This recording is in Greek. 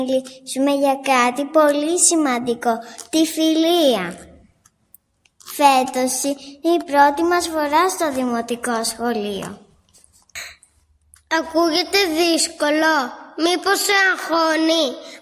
μιλήσουμε για κάτι πολύ σημαντικό, τη φιλία. Φέτος είναι η πρώτη μας φορά στο δημοτικό σχολείο. Ακούγεται δύσκολο, μήπως σε αγχώνει?